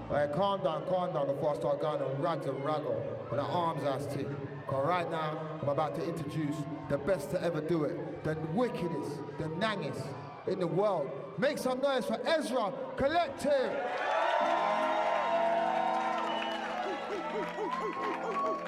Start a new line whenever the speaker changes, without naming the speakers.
Alright, calm down before I start going on rags and raggle on the arms ass team. Cause right now, I'm about to introduce the best to ever do it, the wickedest, the nangest in the world. Make some noise for Ezra Collective!